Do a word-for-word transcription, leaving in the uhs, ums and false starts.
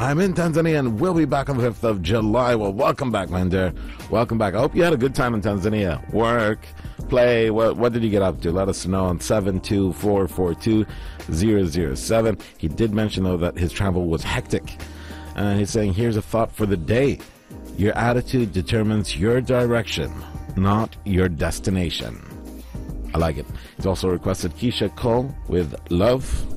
I'm in Tanzania and we'll be back on the fifth of July. Well, welcome back, my dear. Welcome back. I hope you had a good time in Tanzania. Work, play. What, what did you get up to? Let us know on seven two four four two zero zero seven. He did mention, though, that his travel was hectic. And he's saying, here's a thought for the day. Your attitude determines your direction, not your destination. I like it. He's also requested Keisha Cole with Love.